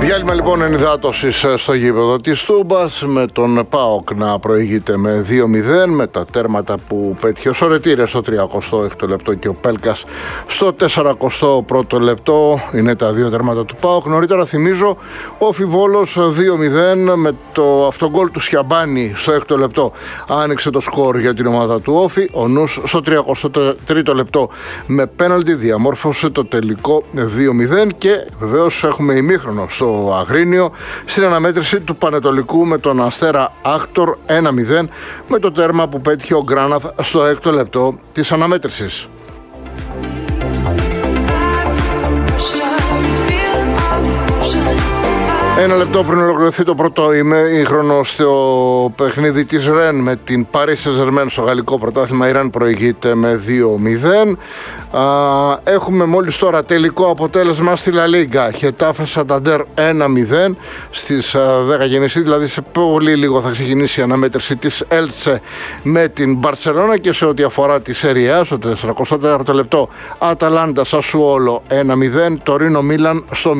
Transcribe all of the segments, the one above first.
Διάλειμμα λοιπόν ενυδάτωσης στο γήπεδο της Τούμπας, με τον ΠΑΟΚ να προηγείται με 2-0 με τα τέρματα που πέτυχε ο Σωρετήρες στο 36ο λεπτό και ο Πέλκας στο 41ο λεπτό. Είναι τα δύο τέρματα του ΠΑΟΚ. Νωρίτερα θυμίζω ο Όφι Βόλος 2-0 με το αυτογκόλ του Σιαμπάνη στο 6ο λεπτό άνοιξε το σκορ για την ομάδα του Όφι. Ο Νους στο 33ο λεπτό με πέναλτι διαμόρφωσε το τελικό 2-0 και βεβαίως έχουμε ημίχρονο στο Αγρίνιο στην αναμέτρηση του Πανετολικού με τον Αστέρα Άκτορ 1-0 με το τέρμα που πέτυχε ο Γκράναθ στο 6ο λεπτό της αναμέτρησης. Ένα λεπτό πριν ολοκληρωθεί το πρώτο ημίχρονο στο παιχνίδι της Ρεν με την Paris Saint-Germain στο γαλλικό πρωτάθλημα, η Ρεν προηγείται με 2-0. Έχουμε μόλις τώρα τελικό αποτέλεσμα στη Λα Λίγκα. Χετάφε Σανταντέρ 1-0 στις 10 γεννησί, δηλαδή σε πολύ λίγο θα ξεκινήσει η αναμέτρηση της Έλτσε με την Μπαρσελόνα. Και σε ό,τι αφορά τη Σέρια, στο 44ο λεπτό Αταλάντα Σασουόλο 1-0, Τωρίνο Μίλαν στο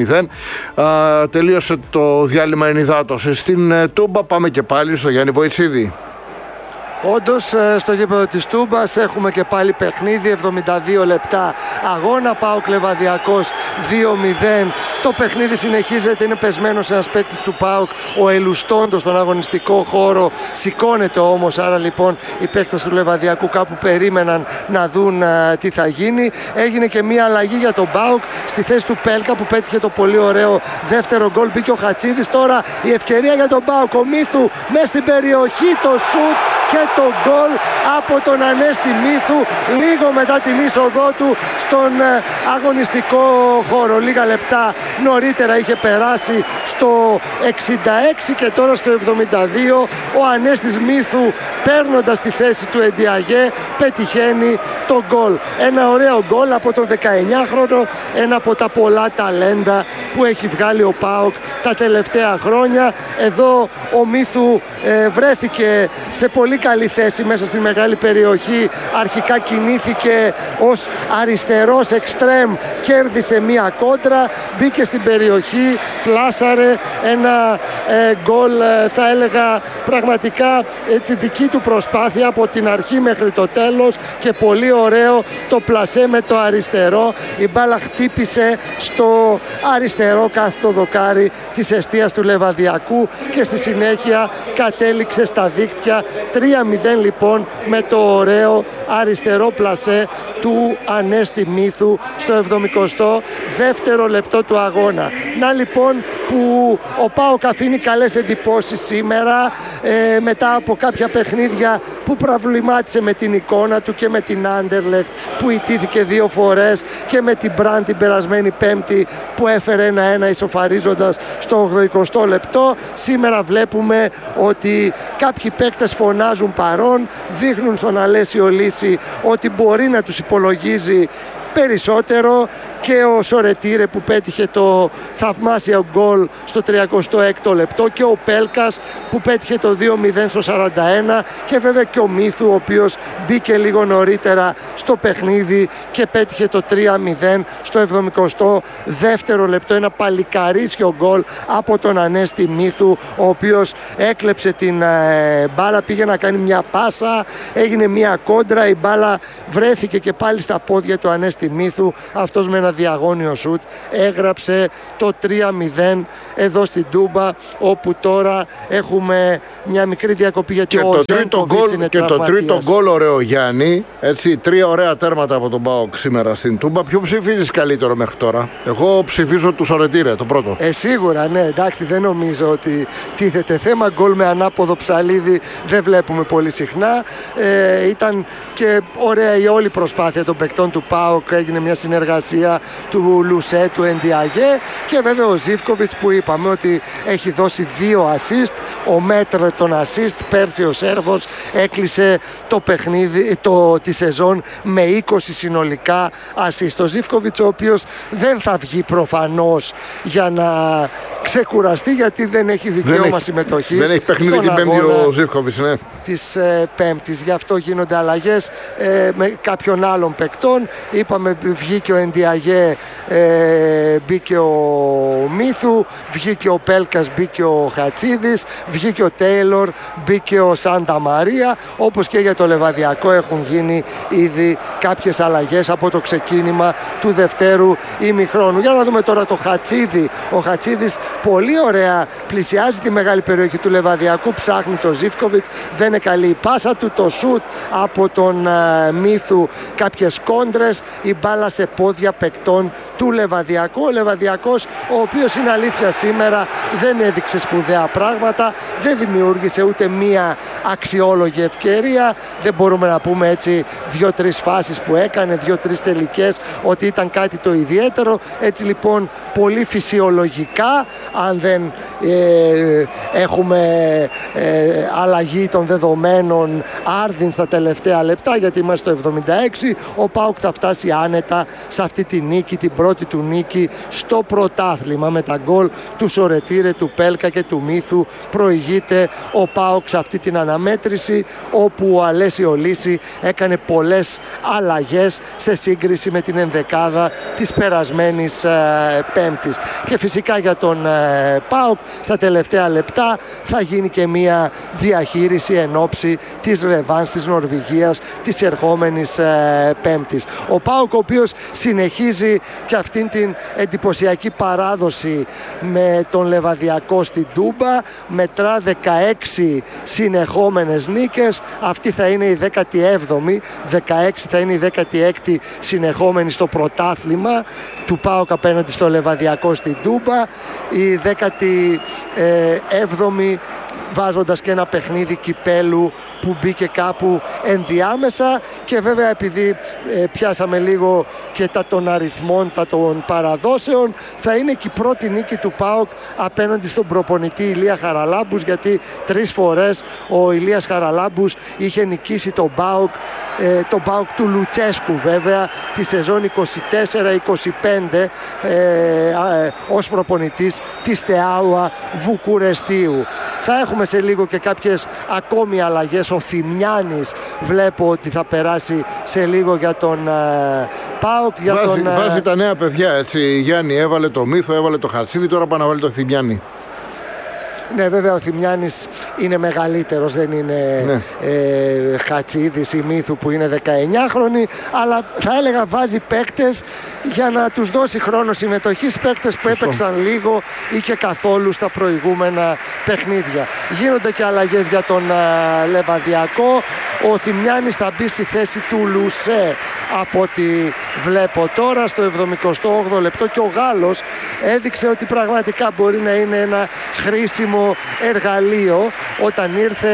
0-0. Τελείωσε το διάλειμμα ενυδάτωσης στην Τούμπα. Πάμε και πάλι στο Γιάννη Βοητσίδη. Όντως στο γήπεδο της Τούμπας έχουμε και πάλι παιχνίδι, 72 λεπτά αγώνα, ΠΑΟΚ Λεβαδιακός 2-0. Το παιχνίδι συνεχίζεται, είναι πεσμένος ένας παίκτης του ΠΑΟΚ, ο Ελουστόντος, στον αγωνιστικό χώρο. Σηκώνεται όμως, άρα λοιπόν οι παίκτες του Λεβαδιακού κάπου περίμεναν να δουν τι θα γίνει. Έγινε και μια αλλαγή για τον ΠΑΟΚ στη θέση του Πέλκα που πέτυχε το πολύ ωραίο δεύτερο γκολ. Μπήκε ο Χατσίδης, τώρα η ευκαιρία για τον ΠΑΟΚ, ο Μίθου μέσα στην περιοχή, το σουτ και το γκολ από τον Ανέστη Μίθου λίγο μετά την είσοδό του στον αγωνιστικό χώρο. Λίγα λεπτά νωρίτερα είχε περάσει στο 66 και τώρα στο 72 ο Ανέστης Μίθου, παίρνοντας τη θέση του Εντιαγέ, πετυχαίνει το γκολ. Ένα ωραίο γκολ από τον 19χρονο, ένα από τα πολλά ταλέντα που έχει βγάλει ο ΠΑΟΚ τα τελευταία χρόνια. Εδώ ο Μίθου βρέθηκε σε πολύ καλή θέση μέσα στη μεγάλη περιοχή. Αρχικά κινήθηκε ως αριστερός εξτρέμ, κέρδισε μία κόντρα, μπήκε στην περιοχή, πλάσαρε ένα γκολ, θα έλεγα πραγματικά έτσι δική του προσπάθεια από την αρχή μέχρι το τέλος και πολύ ωραίο το πλασέ με το αριστερό. Η μπάλα χτύπησε στο αριστερό κάθετο δοκάρι της εστίας του Λεβαδιακού και στη συνέχεια κατέληξε στα δίκτυα. 3-0 λοιπόν με το ωραίο αριστερό πλασέ του Ανέστη Μίθου στο 72ο λεπτό του αγώνα. Να λοιπόν που ο ΠΑΟΚ αφήνει καλές εντυπώσεις σήμερα μετά από κάποια παιχνίδια που προβλημάτισε με την εικόνα του και με την Άντερλεχτ που ιτήθηκε 2 φορές και με την Μπραντ την περασμένη Πέμπτη που έφερε 1-1 ισοφαρίζοντας στο 80ο λεπτό. Σήμερα βλέπουμε ότι κάποιοι παίκτες φωνάζουν παρόν, δείχνουν στον Αλέσιο Λύση ότι μπορεί να τους υπολογίζει περισσότερο, και ο Σωρετήρε που πέτυχε το θαυμάσιο γκολ στο 36ο λεπτό και ο Πέλκας που πέτυχε το 2-0 στο 41 και βέβαια και ο Μίθου ο οποίος μπήκε λίγο νωρίτερα στο παιχνίδι και πέτυχε το 3-0 στο 72ο λεπτό. Ένα παλικαρίσιο γκολ από τον Ανέστη Μίθου, ο οποίος έκλεψε την μπάλα, πήγε να κάνει μια πάσα, έγινε μια κόντρα, η μπάλα βρέθηκε και πάλι στα πόδια του Ανέστη Μίθου. Αυτός με ένα διαγώνιο σουτ έγραψε το 3-0 εδώ στην Τούμπα, όπου τώρα έχουμε μια μικρή διακοπή γιατί ο Ζένκοβιτς είναι τραυματίας. Και το τρίτο γκολ, ωραίο Γιάννη, έτσι, 3 ωραία τέρματα από τον ΠΑΟΚ σήμερα στην Τούμπα. Ποιο ψηφίζεις καλύτερο μέχρι τώρα? Εγώ ψηφίζω του Σωρετήρε, το πρώτο. Σίγουρα, ναι, εντάξει, δεν νομίζω ότι τίθεται θέμα. Γκολ με ανάποδο ψαλίδι δεν βλέπουμε πολύ συχνά. Ήταν και ωραία η όλη προσπάθεια των παικτών του ΠΑΟΚ. Έγινε μια συνεργασία του Λουσέ, του Εντιαγέ και βέβαια ο Ζίβκοβιτς που είπαμε ότι έχει δώσει 2 assist. Ο Μέτρ τον assist, πέρσι ο Σέρβος έκλεισε το παιχνίδι, τη σεζόν με 20 συνολικά assist. Ο Ζίβκοβιτς ο οποίος δεν θα βγει προφανώς για να ξεκουραστεί, γιατί δεν έχει δικαίωμα συμμετοχής. Δεν έχει παιχνίδι την Πέμπτη ο Ζίβκοβιτς, ναι. Της Πέμπτης. Γι' αυτό γίνονται αλλαγές με κάποιων άλλων παικτών. Είπαμε, βγήκε ο Εντιαγέ, μπήκε ο Μίθου, βγήκε ο Πέλκας, μπήκε ο Χατσίδης, βγήκε ο Τέιλορ, μπήκε ο Σάντα Μαρία. Όπως και για το Λεβαδιακό έχουν γίνει ήδη κάποιες αλλαγές από το ξεκίνημα του δευτέρου ημιχρόνου. Για να δούμε τώρα το Χατσίδη. Ο Χατσίδης πολύ ωραία πλησιάζει τη μεγάλη περιοχή του Λεβαδιακού, ψάχνει το Ζίβκοβιτς, δεν είναι καλή η πάσα του, το σουτ από τον Μίθου, κάποιες κόντρες, η μπάλα σε πόδια παικτών του Λεβαδιακού. Ο Λεβαδιακός, ο οποίος είναι αλήθεια σήμερα δεν έδειξε σπουδαία πράγματα, δεν δημιούργησε ούτε μία αξιόλογη ευκαιρία, δεν μπορούμε να πούμε έτσι 2-3 φάσεις που έκανε, 2-3 τελικές ότι ήταν κάτι το ιδιαίτερο. Έτσι λοιπόν πολύ φυσιολογικά, αν δεν έχουμε αλλαγή των δεδομένων άρδιν στα τελευταία λεπτά, γιατί είμαστε στο 76, ο ΠΑΟΚ θα φτάσει άνετα σε αυτή τη νίκη, την πρώτη του νίκη στο πρωτάθλημα, με τα γκολ του Σορετήρε, του Πέλκα και του Μίθου. Προηγείται ο ΠΑΟΚ σε αυτή την αναμέτρηση, όπου ο Αλέσιο Λύση έκανε πολλές αλλαγές σε σύγκριση με την ενδεκάδα της περασμένης Πέμπτης. Και φυσικά για τον ΠΑΟΚ στα τελευταία λεπτά θα γίνει και μια διαχείριση εν ώψη της ρεβάνς της Νορβηγίας της ερχόμενης Πέμπτης. Ο ΠΑΟΚ, ο οποίος συνεχίζει και αυτήν την εντυπωσιακή παράδοση με τον Λεβαδιακό στην Τούμπα, μετρά 16 συνεχόμενες νίκες. Αυτή θα είναι η 17η, 16 θα είναι η 16η συνεχόμενη στο πρωτάθλημα του ΠΑΟΚ απέναντι στο Λεβαδιακό στην Τούμπα, η 17η βάζοντας και ένα παιχνίδι κυπέλου που μπήκε κάπου ενδιάμεσα. Και βέβαια, επειδή πιάσαμε λίγο και των αριθμών, των παραδόσεων, θα είναι και η πρώτη νίκη του ΠΑΟΚ απέναντι στον προπονητή Ηλία Χαραλάμπους, γιατί 3 φορές ο Ηλίας Χαραλάμπους είχε νικήσει τον ΠΑΟΚ του Λουτσέσκου, βέβαια τη σεζόν 24-25 ως προπονητής της Steaua Βουκουρεστίου. Θα έχουμε σε λίγο και κάποιες ακόμη αλλαγές. Ο Θημιάνης βλέπω ότι θα περάσει σε λίγο για τον ΠΑΟΚ. Βάζει τα νέα παιδιά, έτσι. Γιάννη, έβαλε το Μίθο, έβαλε το Χατσίδη, τώρα πάει να βάλει το Θημιάνη. Ναι, βέβαια ο Θημιάνης είναι μεγαλύτερος, δεν είναι Χατσίδης ή Μίθου που είναι 19χρονοι, αλλά θα έλεγα βάζει παίκτες για να τους δώσει χρόνο συμμετοχής, παίκτες που έπαιξαν λίγο ή και καθόλου στα προηγούμενα παιχνίδια. Γίνονται και αλλαγές για τον Λεβαδιακό. Ο Θημιάνης θα μπει στη θέση του Λουσέ από ό,τι βλέπω τώρα στο 78ο λεπτό, και ο Γάλλος έδειξε ότι πραγματικά μπορεί να είναι ένα χρήσιμο εργαλείο. Όταν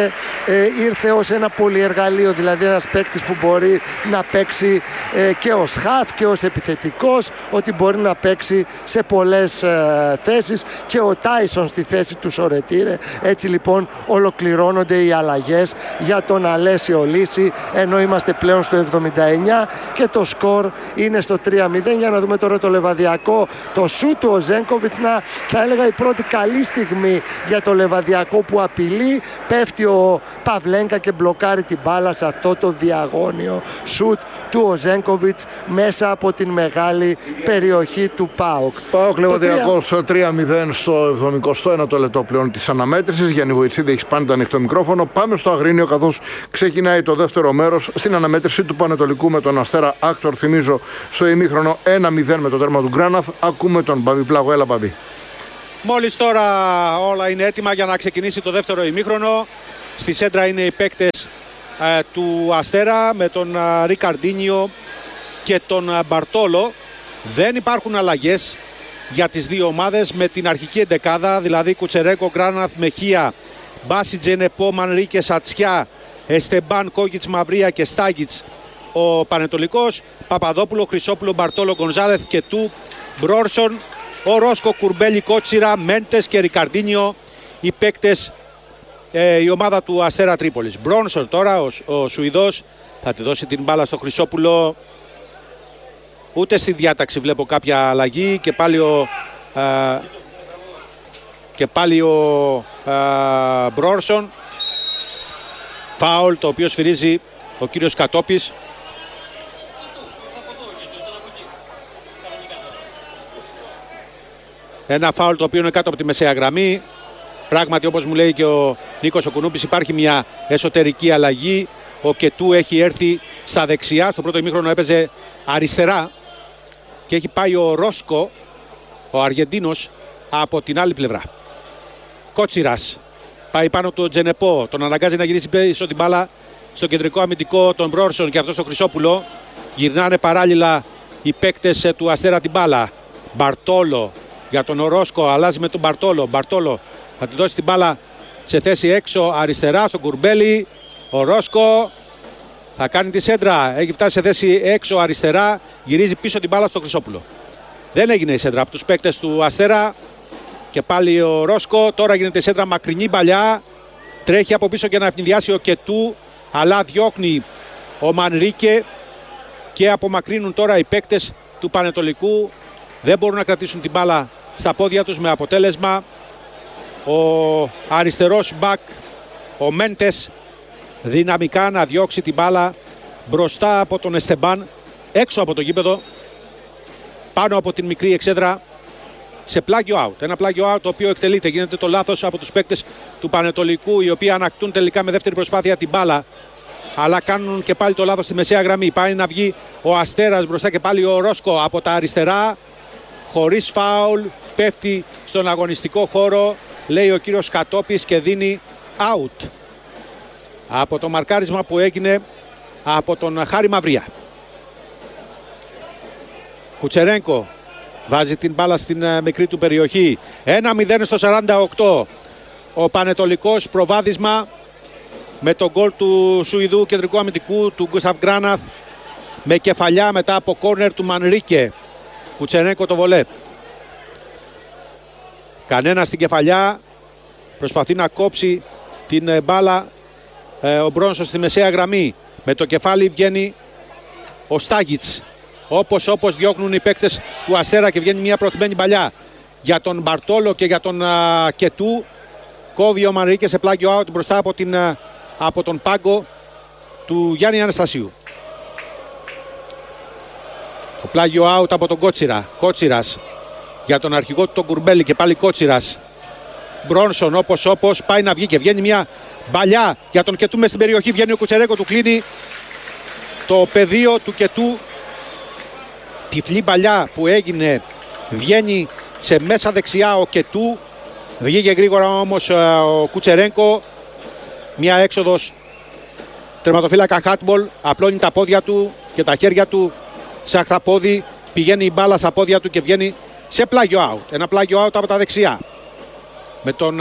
ήρθε ως ένα πολυεργαλείο, δηλαδή ένας παίκτης που μπορεί να παίξει και ως χαφ και ως επιθετικός, ότι μπορεί να παίξει σε πολλές θέσεις, και ο Τάισον στη θέση του Σορετήρε. Έτσι λοιπόν ολοκληρώνονται οι αλλαγές για τον Αλέσιο Λύση, ενώ είμαστε πλέον στο 79 και το σκορ είναι στο 3-0. Για να δούμε τώρα το Λεβαδιακό, το σούτ του ο Ζένκοβιτς, θα έλεγα η πρώτη καλή στιγμή για το Λεβαδιακό, που απειλεί, πέφτει ο Παυλένκα και μπλοκάρει την μπάλα σε αυτό το διαγώνιο σούτ του ο Ζένκοβιτς μέσα από την μεγάλη περιοχή του ΠΑΟΚ. ΠΑΟΚ Λεβαδιακός 3-0 στο 71ο λεπτό πλέον της αναμέτρησης. Γιάννη Βοητσίδη, έχει πάντα ανοιχτό μικρόφωνο. Πάμε στο Αγρίνιο, καθώς ξεκινάει το δεύτερο μέρος στην αναμέτρηση του Πανετολικού με τον Αστέρα Άκτορ. Θυμίζω στο ημίχρονο 1-0 με το τέρμα του Γκράναθ. Ακούμε τον Μπαμπή Πλάγο. Έλα, Μπαμπή. Μόλις τώρα όλα είναι έτοιμα για να ξεκινήσει το δεύτερο ημίχρονο. Στη σέντρα είναι οι παίκτες του Αστέρα με τον Ρικαρντίνιο και τον Μπαρτόλο. Δεν υπάρχουν αλλαγές για τις δύο ομάδες με την αρχική εντεκάδα, δηλαδή Κουτσερέκο, Γκράναθ, Μεχία, Μπάσιτζε, Νεπό, Μανρίκε, Σατσιά, Εστεμπάν, Κόκκιτς, Μαυρία και Στάγιτς ο Πανετολικός, Παπαδόπουλο, Χρυσόπουλο, Μπαρτόλο, Γκονζάλεθ και του Μπρόρσον, ο Ρόσκο, Κουρμπέλη, Κότσιρα, Μέντες και Ρικαρντίνιο οι παίκτες, η ομάδα του Αστέρα Τρίπολης. Μπρόνσον τώρα, ο Σουηδός, θα τη δώσει την μπάλα στο Χρυσόπουλο. Ούτε στη διάταξη βλέπω κάποια αλλαγή, και πάλι και πάλι ο Μπρόρσον. Φάουλ το οποίο σφυρίζει ο κύριος Κατόπης. Ένα φάουλ το οποίο είναι κάτω από τη μεσαία γραμμή. Πράγματι, όπως μου λέει και ο Νίκος ο Κουνούπης, υπάρχει μια εσωτερική αλλαγή. Ο Κετού έχει έρθει στα δεξιά. Στο πρώτο ημίχρονο έπαιζε αριστερά και έχει πάει ο Ρόσκο, ο Αργεντίνος, από την άλλη πλευρά. Κότσιρας πάει πάνω του Τζενεπό, τον αναγκάζει να γυρίσει πίσω την μπάλα στο κεντρικό αμυντικό των Μπρόρσον και αυτό στο Χρυσόπουλο. Γυρνάνε παράλληλα οι παίκτες του Αστέρα την μπάλα. Μπαρτόλο για τον Ρόσκο, αλλάζει με τον Μπαρτόλο. Μπαρτόλο θα τη δώσει την μπάλα σε θέση έξω αριστερά στον Κουρμπέλη. Ο Ρόσκο θα κάνει τη σέντρα, έχει φτάσει σε θέση έξω αριστερά, γυρίζει πίσω την μπάλα στο Χρυσόπουλο. Δεν έγινε η σέντρα από τους παίκτες του Αστέρα και πάλι ο Ρόσκο. Τώρα γίνεται η σέντρα, μακρινή παλιά, τρέχει από πίσω για να ευνηδιάσει ο Κετού, αλλά διώχνει ο Μανρίκε και απομακρύνουν τώρα οι παίκτες του Πανετολικού. Δεν μπορούν να κρατήσουν την μπάλα στα πόδια τους, με αποτέλεσμα ο αριστερός μπακ, ο Μέντες, δυναμικά να διώξει την μπάλα μπροστά από τον Εστεμπάν, έξω από το γήπεδο, πάνω από την μικρή εξέδρα, σε πλάγιο out. Ένα πλάγιο out το οποίο εκτελείται, γίνεται το λάθος από τους παίκτες του Πανετολικού, οι οποίοι ανακτούν τελικά με δεύτερη προσπάθεια την μπάλα, αλλά κάνουν και πάλι το λάθος στη μεσαία γραμμή. Πάει να βγει ο Αστέρας μπροστά και πάλι ο Ρόσκο από τα αριστερά, χωρίς φάουλ, πέφτει στον αγωνιστικό χώρο, λέει ο κύριος Κατόπης, και δίνει out από το μαρκάρισμα που έγινε από τον Χάρη Μαυρία. Κουτσερένκο βάζει την μπάλα στην μικρή του περιοχή. 1-0 στο 48. Ο Πανετολικός προβάδισμα με τον γκολ του Σουηδού κεντρικού αμυντικού, του Γκούσταβ Γκράναθ, με κεφαλιά μετά από κόρνερ του Μανρίκε. Κουτσερένκο το βολέ. Κανένα στην κεφαλιά. Προσπαθεί να κόψει την μπάλα ο Μπρόνσον στη μεσαία γραμμή. Με το κεφάλι βγαίνει ο Στάγιτς. Όπως διώχνουν οι παίκτες του Αστέρα και βγαίνει μια προωθημένη παλιά για τον Μπαρτόλο και για τον Κετού. Κόβει ο Μανρίκε σε πλάγιο out μπροστά από τον πάγκο του Γιάννη Αναστασίου. Το πλάγιο out από τον Κότσιρα. Κότσιρας για τον αρχηγό του τον Κουρμπέλη και πάλι Κότσιρας. Μπρόνσον όπως πάει να βγει και βγαίνει μια μπαλιά για τον Κετού μες στην περιοχή. Βγαίνει ο Κουτσερέκο, του κλείνει το πεδίο του Κετού. Τυφλή μπαλιά που έγινε, βγαίνει σε μέσα δεξιά ο Κετού. Βγήκε γρήγορα όμως ο Κουτσερέγκο. Μια έξοδος τερματοφύλακα χάτμπολ. Απλώνει τα πόδια του και τα χέρια του σε αχθαπόδι. Πηγαίνει η μπάλα στα πόδια του και βγαίνει σε πλάγιο out. Ένα πλάγιο out από τα δεξιά. Με τον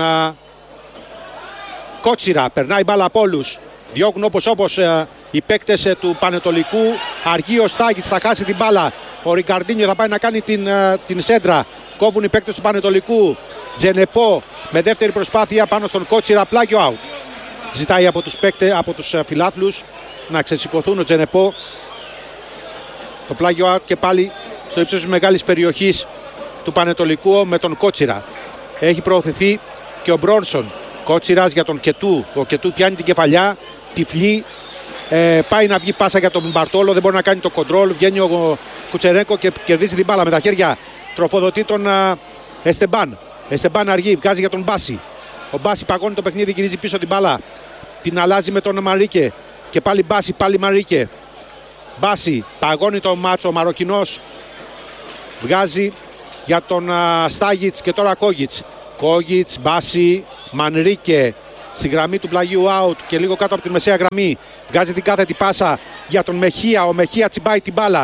Κότσιρα περνάει μπάλα από όλους. Διώχνουν όπως οι παίκτες του Πανετολικού. Αργεί ο Στάγιτς, θα χάσει την μπάλα. Ο Ρικαρντίνιο θα πάει να κάνει την σέντρα. Κόβουν οι παίκτες του Πανετολικού. Τζενεπό με δεύτερη προσπάθεια πάνω στον Κότσιρα, πλάγιο out. Ζητάει από τους παίκτες, από τους φιλάθλους να ξεσηκωθούν. Ο Τζενεπό. Το πλάγιο out και πάλι στο ύψος της μεγάλης περιοχής του Πανετολικού με τον Κότσιρα. Έχει προωθηθεί και ο Μπρόνσον. Κότσιρας για τον Κετού. Ο Κετού πιάνει την κεφαλιά, τυφλή. Πάει να βγει πάσα για τον Μπαρτόλο, δεν μπορεί να κάνει το κοντρόλ. Βγαίνει ο Κουτσερέγκο και κερδίζει την μπάλα με τα χέρια. Τροφοδοτεί τον Εστεμπάν. Εστεμπάν αργεί, βγάζει για τον Μπάση. Ο Μπάση παγώνει το παιχνίδι, γυρίζει πίσω την μπάλα. Την αλλάζει με τον Μαρίκε. Και πάλι Μπάση, πάλι Μαρίκε. Μπάση παγώνει τον μάτσο, ο Μαροκινός. Βγάζει για τον Στάγιτς και τώρα Κόγιτς. Κόγιτς, Μπάση, Μανρίκε στη γραμμή του πλαγίου out και λίγο κάτω από τη μεσαία γραμμή. Βγάζει την κάθετη πάσα για τον Μεχία. Ο Μεχία τσιμπάει την μπάλα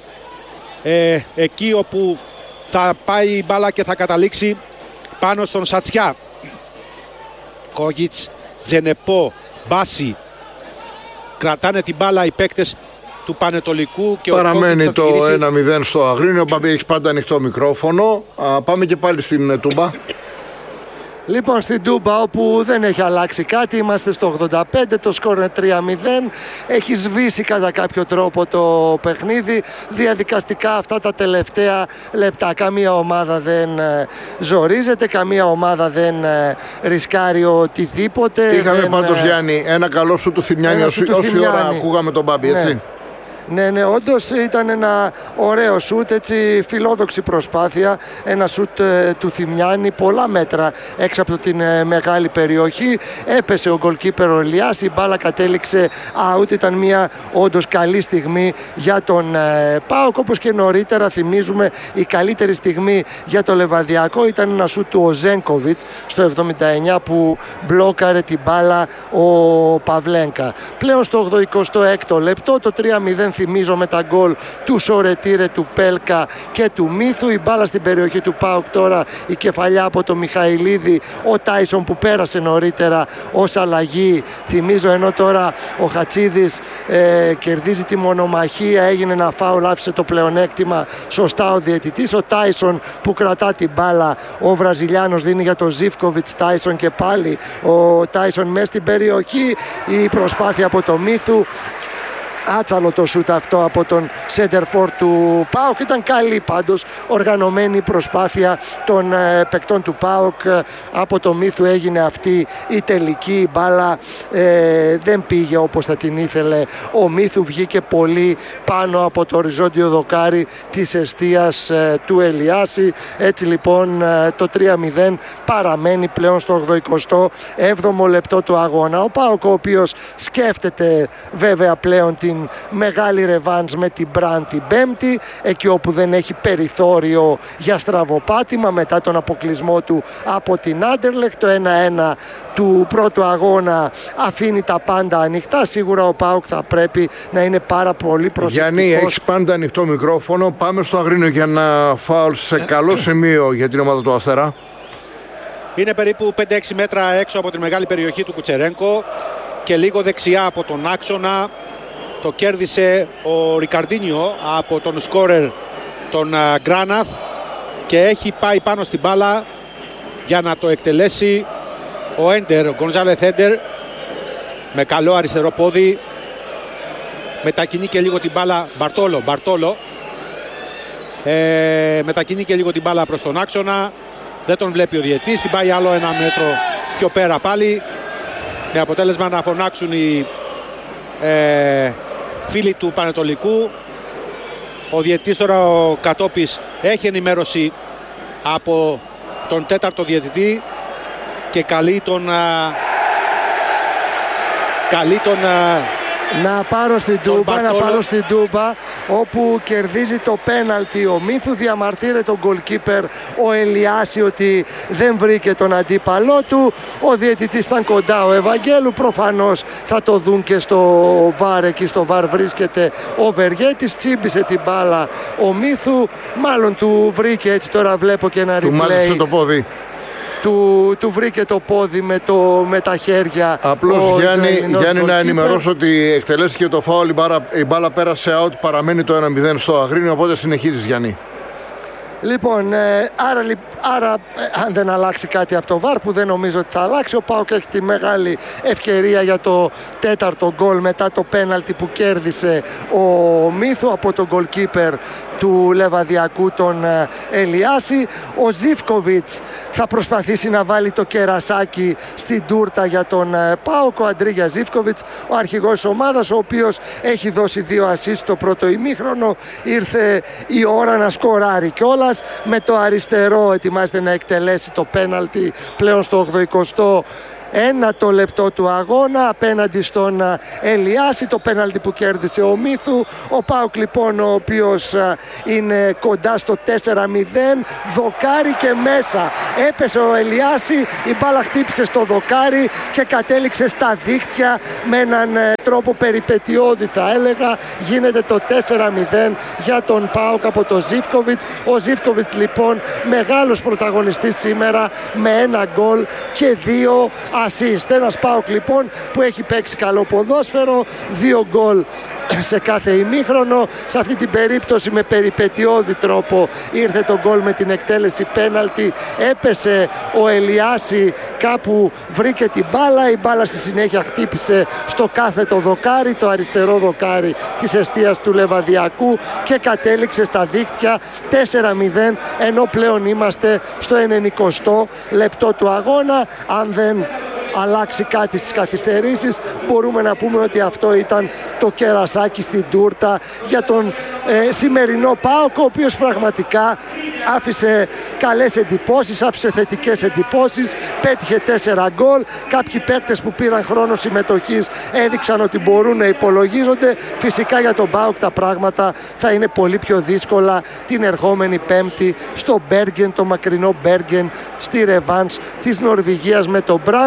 εκεί όπου θα πάει η μπάλα και θα καταλήξει πάνω στον Σατσιά. Κόγιτς, Τζενεπό, Μπάση. Κρατάνε την μπάλα οι παίκτες του Πανετολικού και παραμένει το 1-0 στο Αγρίνιο. Μπαμπή, έχει πάντα ανοιχτό μικρόφωνο. Πάμε και πάλι στην Τούμπα. Λοιπόν, στην Τούμπα, όπου δεν έχει αλλάξει κάτι, είμαστε στο 85, το σκορ είναι 3-0. Έχει σβήσει κατά κάποιο τρόπο το παιχνίδι. Διαδικαστικά αυτά τα τελευταία λεπτά. Καμία ομάδα δεν ζορίζεται, καμία ομάδα δεν ρισκάρει οτιδήποτε. Είχαμε πάντως, Γιάννη, ένα καλό σου του Θημιάννη όση ώρα ακούγαμε τον Μπάμπη, έτσι. Ναι, όντως ήταν ένα ωραίο σούτ, έτσι, φιλόδοξη προσπάθεια. Ένα σούτ του Θημιάννη, πολλά μέτρα έξω από την μεγάλη περιοχή. Έπεσε ο γκολκίπερ ο Ηλιάς, η μπάλα κατέληξε out. Ήταν μια όντως καλή στιγμή για τον ΠΑΟΚ. Όπως και νωρίτερα, θυμίζουμε, η καλύτερη στιγμή για το Λεβαδιακό ήταν ένα σούτ του Οζένκοβιτς στο 79 που μπλόκαρε την μπάλα ο Παυλένκα. Πλέον στο 86ο λεπτό, το 3-0, θυμίζω, με τα γκολ του Σορετήρε, του Πέλκα και του Μίθου. Η μπάλα στην περιοχή του ΠΑΟΚ τώρα, η κεφαλιά από το Μιχαηλίδη, ο Τάισον που πέρασε νωρίτερα ως αλλαγή, θυμίζω, ενώ τώρα ο Χατσίδης κερδίζει τη μονομαχία, έγινε ένα φάουλ, άφησε το πλεονέκτημα σωστά ο διαιτητής. Ο Τάισον που κρατά την μπάλα, ο Βραζιλιάνος δίνει για τον Ζίβκοβιτς. Τάισον και πάλι ο Τάισον μέσα στην περιοχή, η προσπάθεια από το Μίθου. Άτσαλο το σούτ αυτό από τον σέντερφορ του ΠΑΟΚ. Ήταν καλή πάντως οργανωμένη προσπάθεια των παικτών του ΠΑΟΚ. Από το Μίθου έγινε αυτή η τελική μπάλα. Δεν πήγε όπως θα την ήθελε ο Μίθου. Βγήκε πολύ πάνω από το οριζόντιο δοκάρι της εστίας του Ελιάση. Έτσι λοιπόν το 3-0 παραμένει πλέον στο 87ο λεπτό του αγώνα. Ο ΠΑΟΚ, ο οποίος σκέφτεται βέβαια πλέον την μεγάλη ρεβάνς με την Μπραν την Πέμπτη, εκεί όπου δεν έχει περιθώριο για στραβοπάτημα μετά τον αποκλεισμό του από την Άντερλεχτ. Το 1-1 του πρώτου αγώνα αφήνει τα πάντα ανοιχτά. Σίγουρα ο ΠΑΟΚ θα πρέπει να είναι πάρα πολύ προσεκτικός. Γιάννη, έχεις πάντα ανοιχτό μικρόφωνο. Πάμε στο Αγρίνιο για ένα φάουλ σε καλό σημείο για την ομάδα του Αστέρα. Είναι περίπου 5-6 μέτρα έξω από τη μεγάλη περιοχή του Κουτσερένκο και λίγο δεξιά από τον άξονα. Το κέρδισε ο Ρικαρντίνιο από τον σκόρερ τον Γκράναθ και έχει πάει πάνω στην μπάλα για να το εκτελέσει ο Έντερ, ο Γκονζάλεθ Έντερ, με καλό αριστερό πόδι. Μετακινεί και λίγο την μπάλα Μπαρτόλο μετακινεί και λίγο την μπάλα προς τον άξονα. Δεν τον βλέπει ο διαιτής, την πάει άλλο ένα μέτρο πιο πέρα πάλι, με αποτέλεσμα να φωνάξουν οι φίλοι του Πανετολικού. Ο διαιτητής τώρα, ο Κατόπης, έχει ενημέρωση από τον τέταρτο διαιτητή και καλεί τον να πάρω στην Τούμπα, όπου κερδίζει το πέναλτι ο Μίθου. Διαμαρτύρεται τον γκολκίπερ ο Ελιάση ότι δεν βρήκε τον αντίπαλό του. Ο διαιτητής ήταν κοντά, ο Ευαγγέλου. Προφανώς θα το δουν και στο βαρ. Εκεί στο βαρ βρίσκεται ο Βεργέτης. Τσίμπησε την μπάλα ο Μίθου, μάλλον του βρήκε, έτσι τώρα βλέπω και ένα replay. Του μάλισε το πόδι. Του βρήκε το πόδι με τα χέρια. Απλώς, Γιάννη, να ενημερώσω ότι εκτελέστηκε το φάουλ, η μπάλα πέρασε out, παραμένει το 1-0 στο Αγρίνιο, οπότε συνεχίζεις, Γιάννη. Λοιπόν, άρα αν δεν αλλάξει κάτι από το βαρ, που δεν νομίζω ότι θα αλλάξει, ο ΠΑΟΚ έχει τη μεγάλη ευκαιρία για το τέταρτο γκολ μετά το πέναλτι που κέρδισε ο Μίθου από τον γκολκίπερ του Λεβαδιακού, τον Ελιάση. Ο Ζίβκοβιτς θα προσπαθήσει να βάλει το κερασάκι στην τούρτα για τον ΠΑΟΚ. Ο Αντρίγια Ζίβκοβιτς, ο αρχηγός της ομάδας, ο οποίος έχει δώσει 2 ασίστ στο πρώτο ημίχρονο. Ήρθε η ώρα να σκοράρει κιόλας. Με το αριστερό ετοιμάζεται να εκτελέσει το πέναλτι πλέον στο 80ο. 1 λεπτό του αγώνα απέναντι στον Ελιάση, το πέναλτι που κέρδισε ο Μίθου. Ο ΠΑΟΚ λοιπόν, ο οποίος είναι κοντά στο 4-0, δοκάρι και μέσα. Έπεσε ο Ελιάση, η μπάλα χτύπησε στο δοκάρι και κατέληξε στα δίχτυα με έναν τρόπο περιπετειώδη, θα έλεγα. Γίνεται το 4-0 για τον ΠΑΟΚ από τον Ζίβκοβιτς. Ο Ζίβκοβιτς λοιπόν μεγάλος πρωταγωνιστής σήμερα με 1 γκολ και 2 ασίστ. Ένας ΠΑΟΚ λοιπόν που έχει παίξει καλό ποδόσφαιρο, 2 γκολ σε κάθε ημίχρονο. Σε αυτή την περίπτωση με περιπετειώδη τρόπο ήρθε το γκολ με την εκτέλεση πέναλτι. Έπεσε ο Ελιάση, κάπου βρήκε την μπάλα. Η μπάλα στη συνέχεια χτύπησε στο κάθετο δοκάρι, το αριστερό δοκάρι της εστίας του Λεβαδιακού, και κατέληξε στα δίκτυα 4-0, ενώ πλέον είμαστε στο 90ο λεπτό του αγώνα. Αν δεν αλλάξει κάτι στις καθυστερήσεις, μπορούμε να πούμε ότι αυτό ήταν το κερασάκι στην τούρτα για τον σημερινό ΠΑΟΚ, ο οποίος πραγματικά άφησε καλές εντυπώσεις, άφησε θετικές εντυπώσεις, πέτυχε 4 γκολ. Κάποιοι παίκτες που πήραν χρόνο συμμετοχής έδειξαν ότι μπορούν να υπολογίζονται. Φυσικά για τον ΠΑΟΚ τα πράγματα θα είναι πολύ πιο δύσκολα την ερχόμενη Πέμπτη στο Μπέργεν, το μακρινό Μπέργεν, στη ρεβάνς της Νορβηγίας με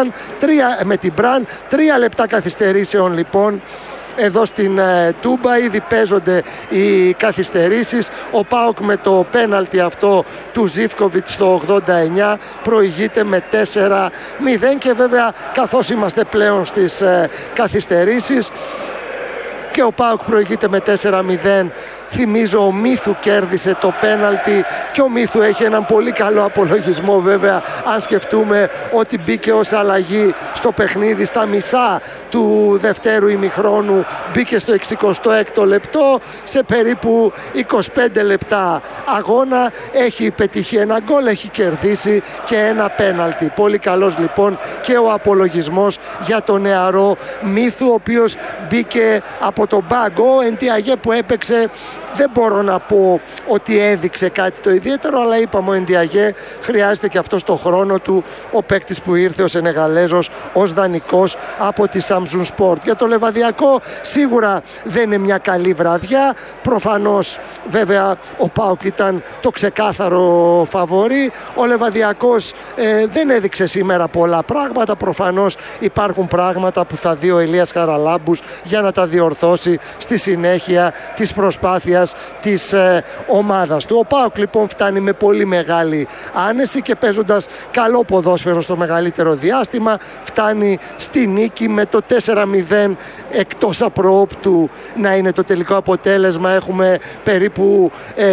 την Μπραν. 3 λεπτά καθυστερήσεων λοιπόν εδώ στην Τούμπα. Ήδη παίζονται οι καθυστερήσεις. Ο ΠΑΟΚ με το πέναλτι αυτό του Ζίβκοβιτς στο 89 προηγείται με 4-0, και βέβαια καθώς είμαστε πλέον στις καθυστερήσεις και ο ΠΑΟΚ προηγείται με 4-0, θυμίζω ο Μίθου κέρδισε το πέναλτι, και ο Μίθου έχει έναν πολύ καλό απολογισμό βέβαια, αν σκεφτούμε ότι μπήκε ως αλλαγή στο παιχνίδι στα μισά του δευτέρου ημιχρόνου, μπήκε στο 66ο λεπτό. Σε περίπου 25 λεπτά αγώνα έχει πετύχει ένα γκολ, έχει κερδίσει και ένα πέναλτι. Πολύ καλός λοιπόν και ο απολογισμός για τον νεαρό Μίθου, ο οποίος μπήκε από τον πάγκο. Ο Εντιαγέ που έπαιξε, δεν μπορώ να πω ότι έδειξε κάτι το ιδιαίτερο, αλλά είπαμε ο Εντιαγέ χρειάζεται και αυτό το χρόνο του, ο παίκτης που ήρθε ο Σενεγαλέζος ως δανεικός από τη Samsung Sport. Για το Λεβαδιακό σίγουρα δεν είναι μια καλή βραδιά. Προφανώς βέβαια ο ΠΑΟΚ ήταν το ξεκάθαρο φαβορί. Ο Λεβαδιακός δεν έδειξε σήμερα πολλά πράγματα. Προφανώς υπάρχουν πράγματα που θα δει ο Ηλίας Χαραλάμπους για να τα διορθώσει στη συνέχεια της προσπάθειας της ομάδας του. Ο ΠΑΟΚ λοιπόν φτάνει με πολύ μεγάλη άνεση και παίζοντας καλό ποδόσφαιρο στο μεγαλύτερο διάστημα φτάνει στη νίκη με το 4-0, εκτός απροόπτου να είναι το τελικό αποτέλεσμα. Έχουμε περίπου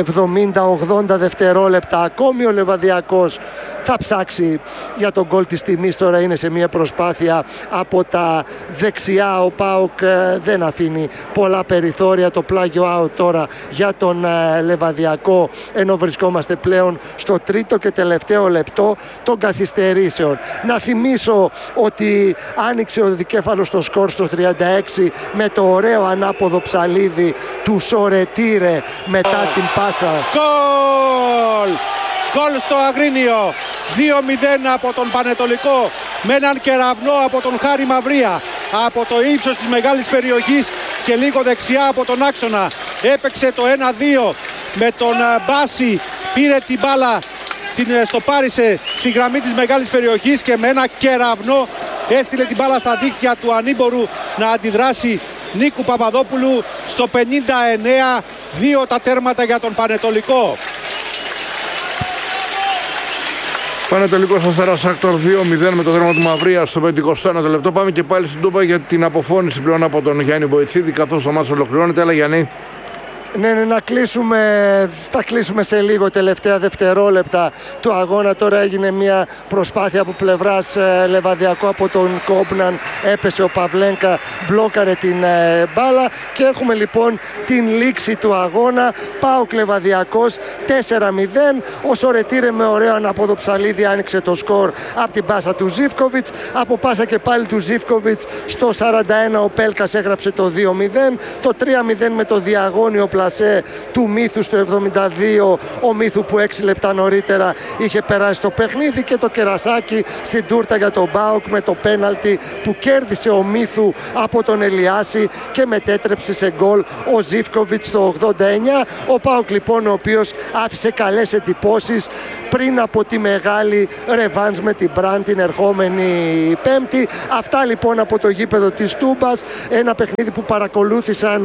70-80 δευτερόλεπτα ακόμη. Ο Λεβαδιακός θα ψάξει για τον γκολ της τιμής. Τώρα είναι σε μια προσπάθεια από τα δεξιά. Ο ΠΑΟΚ δεν αφήνει πολλά περιθώρια. Το πλάγιο out τώρα για τον Λεβαδιακό, ενώ βρισκόμαστε πλέον στο τρίτο και τελευταίο λεπτό των καθυστερήσεων. Να θυμίσω ότι άνοιξε ο δικέφαλος στο σκορ στο 36 με το ωραίο ανάποδο ψαλίδι του Σορετήρε μετά την πάσα. Γκολ! Γκολ στο Αγρίνιο, 2-0 από τον Πανετολικό, με έναν κεραυνό από τον Χάρη Μαυρία από το ύψος της μεγάλης περιοχής και λίγο δεξιά από τον άξονα. Έπαιξε το 1-2 με τον Μπάση, πήρε την μπάλα, την στοπάρισε στη γραμμή της μεγάλης περιοχής και με ένα κεραυνό έστειλε την μπάλα στα δίκτυα του ανήμπορου να αντιδράσει Νίκου Παπαδόπουλου. Στο 59, 2 τα τέρματα για τον Πανετολικό. Πανετολικός Αστέρας Άκτορ 2-0 με το δρόμο του Μαυρία στο 51ο λεπτό. Πάμε και πάλι στην Τούμπα για την αποφώνηση πλέον από τον Γιάννη Μποϊτσίδη, καθώς το μάτς ολοκληρώνεται. Έλα Γιάννη. Ναι, να κλείσουμε, θα κλείσουμε σε λίγο, τελευταία δευτερόλεπτα του αγώνα. Τώρα έγινε μια προσπάθεια από πλευράς Λεβαδιακού από τον Κόμπναν, έπεσε ο Παυλένκα, μπλόκαρε την μπάλα και έχουμε λοιπόν την λήξη του αγώνα. ΠΑΟΚ Λεβαδιακός 4-0. Ο Σορετήρε με ωραίο ανάποδο ψαλίδι άνοιξε το σκορ από την πάσα του Ζίβκοβιτς. Από πάσα και πάλι του Ζίβκοβιτς στο 41 ο Πέλκας έγραψε το 2-0. Το 3-0 με το διαγώνιο πλασέ του Μίθου στο 72, ο Μίθου που 6 λεπτά νωρίτερα είχε περάσει το παιχνίδι, και το κερασάκι στην τούρτα για τον ΠΑΟΚ με το πέναλτι που κέρδισε ο Μίθου από τον Ελιάση και μετέτρεψε σε γκολ ο Ζίβκοβιτς στο 89. Ο ΠΑΟΚ λοιπόν, ο οποίος άφησε καλές εντυπώσεις πριν από τη μεγάλη ρεβάνς με την Μπραν την ερχόμενη Πέμπτη. Αυτά λοιπόν από το γήπεδο της Τούμπας, ένα παιχνίδι που παρακολούθησαν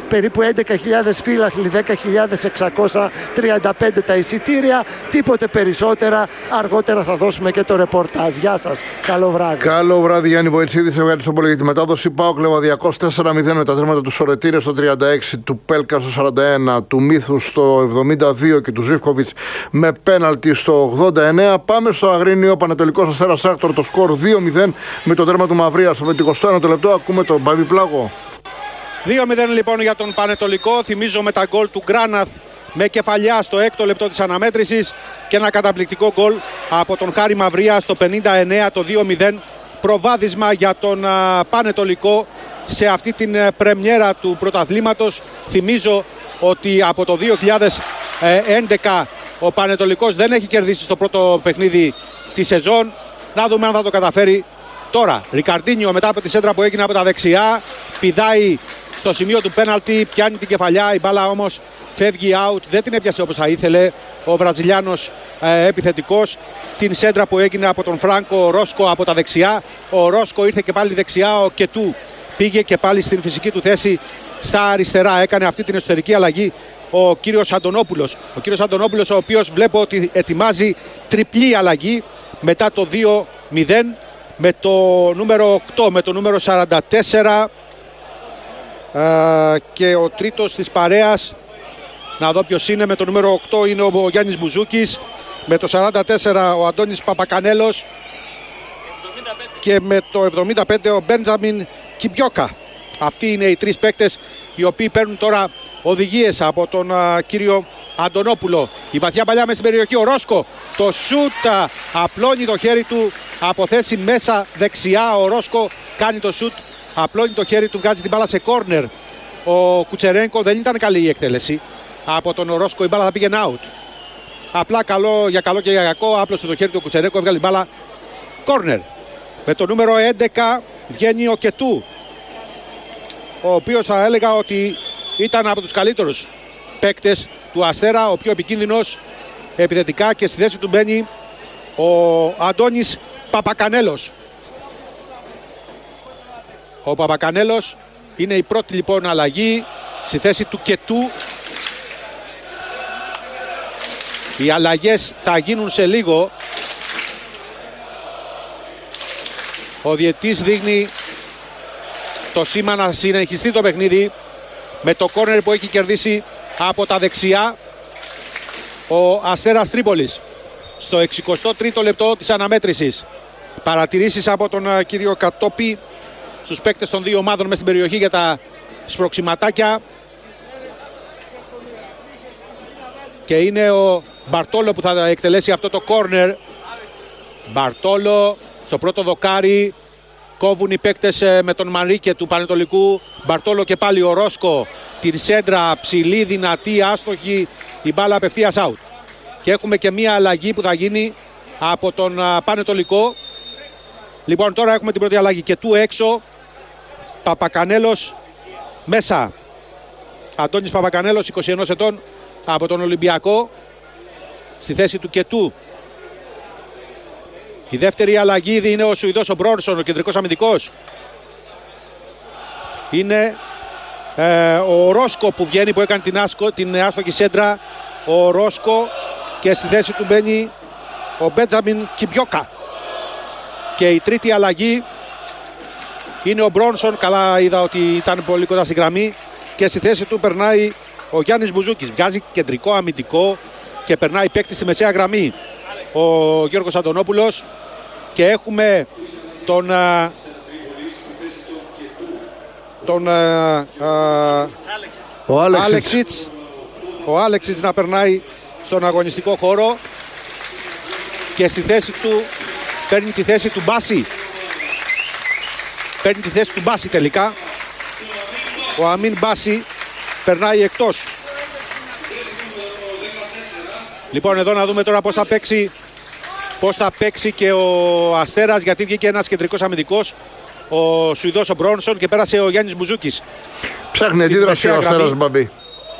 περίπου 11.000 φίλαθλοι, 10.635 τα εισιτήρια, τίποτε περισσότερα. Αργότερα θα δώσουμε και το ρεπορτάζ. Γεια σας, καλό βράδυ. Καλό βράδυ, Γιάννη Βοητσίδη. Σε ευχαριστώ πολύ για τη μετάδοση. ΠΑΟΚ Λεβαδιακός 4-0 με τα τέρματα του Σορετήρε στο 36, του Πέλκα στο 41, του Μύθου στο 72 και του Ζίβκοβιτς με πέναλτι στο 89. Πάμε στο Αγρίνιο, Πανετολικός Αστέρας Άκτορ, το σκορ 2-0 με το τέρμα του Μαυρία στο 21ο λεπτό. Ακούμε τον Μπάμπη Πλάγο. 2-0 λοιπόν για τον Πανετολικό. Θυμίζω με τα γκολ του Γκράναθ με κεφαλιά στο 6ο λεπτό της αναμέτρησης και ένα καταπληκτικό γκολ από τον Χάρη Μαυρία στο 59, το 2-0. Προβάδισμα για τον Πανετολικό σε αυτή την πρεμιέρα του πρωταθλήματος. Θυμίζω ότι από το 2011 ο Πανετολικός δεν έχει κερδίσει στο πρώτο παιχνίδι τη σεζόν. Να δούμε αν θα το καταφέρει τώρα. Ρικαρντίνιο μετά από τη σέντρα που έγινε από τα δεξιά, πηδάει στο σημείο του πέναλτι, πιάνει την κεφαλιά, η μπάλα όμως φεύγει out, δεν την έπιασε όπως θα ήθελε ο Βραζιλιάνος επιθετικός. Την σέντρα που έγινε από τον Φράνκο Ρόσκο από τα δεξιά, ο Ρόσκο ήρθε και πάλι δεξιά, ο Κετού πήγε και πάλι στην φυσική του θέση στα αριστερά, έκανε αυτή την εσωτερική αλλαγή ο κύριος Αντωνόπουλος. Ο κύριος Αντωνόπουλος, ο οποίος βλέπω ότι ετοιμάζει τριπλή αλλαγή μετά το 2-0 με το νούμερο 8, με το νούμερο 44 και ο τρίτος της παρέας, να δω ποιος είναι, με το νούμερο 8 είναι ο Γιάννης Μπουζούκης, με το 44 ο Αντώνης Παπακανέλος και με το 75 ο Μπέντζαμιν Κιμπιόκα. Αυτοί είναι οι τρεις παίκτες οι οποίοι παίρνουν τώρα οδηγίες από τον κύριο Αντωνόπουλο. Η βαθιά παλιά μέσα στην περιοχή, ο Ρόσκο, το σούτ, απλώνει το χέρι του από θέση μέσα δεξιά. Ο Ρόσκο κάνει το σούτ, απλώνει το χέρι του, βγάζει την μπάλα σε κόρνερ. Ο Κουτσερένκο, δεν ήταν καλή η εκτέλεση από τον Ρόσκο, η μπάλα θα πήγαινε out. Απλά καλό και για κακό, άπλωσε το χέρι του Κουτσερένκο, έβγαλε την μπάλα κόρνερ. Με το νούμερο 11 βγαίνει ο Κετού, ο οποίος θα έλεγα ότι ήταν από τους καλύτερους παίκτες του Αστέρα, ο πιο επικίνδυνος επιθετικά, και στη θέση του μπαίνει ο Αντώνης Παπακανέλος. Ο Παπακανέλος είναι η πρώτη λοιπόν αλλαγή στη θέση του Κετού. Οι αλλαγές θα γίνουν σε λίγο. Ο διαιτής δείχνει το σήμα να συνεχιστεί το παιχνίδι με το κόρνερ που έχει κερδίσει από τα δεξιά ο Αστέρας Τρίπολης στο 63ο λεπτό της αναμέτρησης. Παρατηρήσεις από τον κύριο Κατόπη στους παίκτες των δύο ομάδων μέσα στην περιοχή για τα σπροξηματάκια, και είναι ο Μπαρτόλο που θα εκτελέσει αυτό το κόρνερ. Μπαρτόλο στο πρώτο δοκάρι, κόβουν οι παίκτες με τον Μαρίκε του Πανετολικού. Μπαρτόλο και πάλι ο Ρόσκο, την σέντρα ψηλή, δυνατή, άστοχη, η μπάλα απευθείας out. Και έχουμε και μία αλλαγή που θα γίνει από τον Πανετολικό. Λοιπόν, τώρα έχουμε την πρώτη αλλαγή. Κετού έξω, Παπακανέλος μέσα. Αντώνης Παπακανέλος, 21 ετών, από τον Ολυμπιακό, στη θέση του Κετού. Η δεύτερη αλλαγή είναι ο Σουηδός ο Μπρόνσον, ο κεντρικός αμυντικός. Είναι ο Ρόσκο που βγαίνει, που έκανε την άστοχη σέντρα. Ο Ρόσκο, και στη θέση του μπαίνει ο Μπέντζαμιν Κιμπιόκα. Και η τρίτη αλλαγή είναι ο Μπρόνσον. Καλά, είδα ότι ήταν πολύ κοντά στη γραμμή. Και στη θέση του περνάει ο Γιάννης Μπουζούκης. Βγάζει κεντρικό αμυντικό και περνάει παίκτη στη μεσαία γραμμή ο Γιώργος Αντωνόπουλος. Και έχουμε ο Άλεξιτς να περνάει στον αγωνιστικό χώρο, και στη θέση του παίρνει τη θέση του Μπάση. Παίρνει τη θέση του Μπάση τελικά. Ο Αμίν Μπάση περνάει εκτός. Λοιπόν, εδώ να δούμε τώρα πώς θα παίξει και ο Αστέρας, γιατί βγήκε ένας κεντρικός αμυντικός, ο Σουηδός ο Μπρόνσον, και πέρασε ο Γιάννης Μπουζούκης. Ψάχνει αντίδραση ο Αστέρας, Μπαμπή.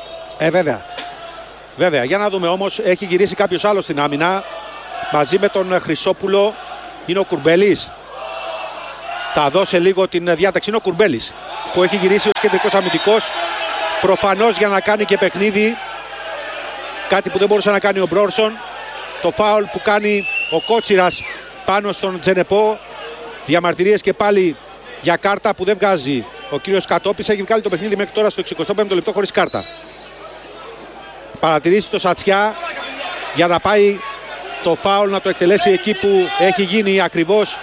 Βέβαια, για να δούμε όμως, έχει γυρίσει κάποιος άλλος στην άμυνα μαζί με τον Χρυσόπουλο. Είναι ο Κουρμπέλης. Θα δώσει λίγο την διάταξη. Είναι ο Κουρμπέλης που έχει γυρίσει ως κεντρικός αμυντικός προφανώς για να κάνει και παιχνίδι, κάτι που δεν μπορούσε να κάνει ο Μπρόρσον. Το φάουλ που κάνει ο Κότσιρας πάνω στον Τζενεπό, διαμαρτυρίες και πάλι για κάρτα που δεν βγάζει ο κύριος Κατόπης. Έχει βγάλει το παιχνίδι μέχρι τώρα στο 65ο λεπτό χωρίς κάρτα. Παρατηρήσει το Σατσιά για να πάει το φάουλ να το εκτελέσει εκεί που έχει γίνει ακριβώς.